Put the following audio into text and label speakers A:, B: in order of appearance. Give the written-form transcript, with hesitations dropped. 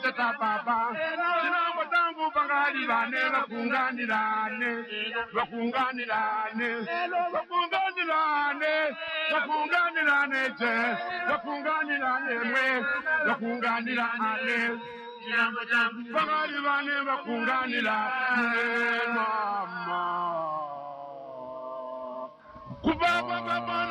A: tata baba Chinango tangu bangali bane bakunganirane je bakunganirane mwe bakunganirane bangali bane bakunganirane mama kubaba baba